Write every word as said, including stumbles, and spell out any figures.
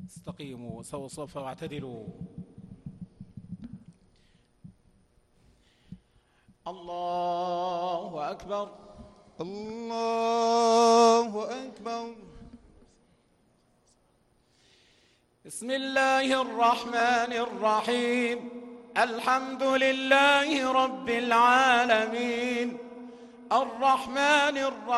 استقيموا سووا الصف واعتدلوا. الله أكبر. الله أكبر. بسم الله الرحمن الرحيم. الحمد لله رب العالمين الرحمن الرحيم